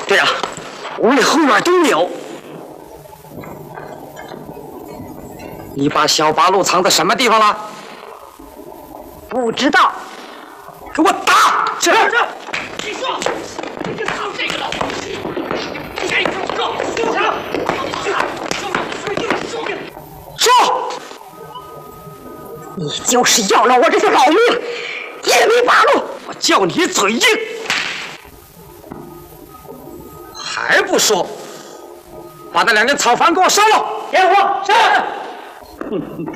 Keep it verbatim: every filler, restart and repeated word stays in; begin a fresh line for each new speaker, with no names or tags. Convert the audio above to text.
对呀、啊，屋里后院都没有。你把小八路藏在什么地方了？
不知道。
给我打！
这这，你说，你就藏这个老东西，谁敢说？住手！
说，
你就是要了我这条老命，也没八路。
我叫你嘴硬，还不说？把那两间草房给我烧了！
点火！是。